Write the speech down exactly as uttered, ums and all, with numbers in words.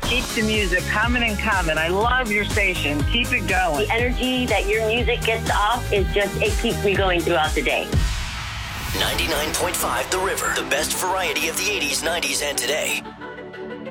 Keep the music coming and coming. I love your station. Keep it going. The energy that your music gets off is just, it keeps me going throughout the day. ninety-nine point five The River, the best variety of the eighties, nineties, and today.